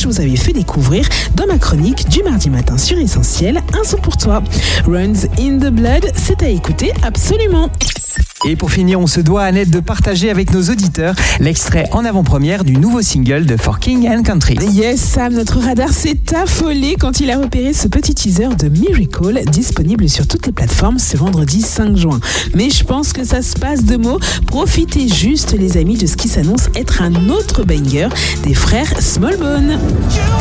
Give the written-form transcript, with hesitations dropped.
je vous avais fait découvrir dans ma chronique du mardi matin sur Essentiel, un son pour toi. Runs in the Blood, c'est à écouter absolument. Et pour finir, on se doit, Annette, de partager avec nos auditeurs l'extrait en avant-première du nouveau single de For King and Country. Yes, Sam, notre radar s'est affolé quand il a repéré ce petit teaser de Miracle, disponible sur toutes les plateformes ce vendredi 5 juin. Mais je pense que ça se passe de mots. Profitez juste, les amis, de ce qui s'annonce être un autre banger des frères Smallbone.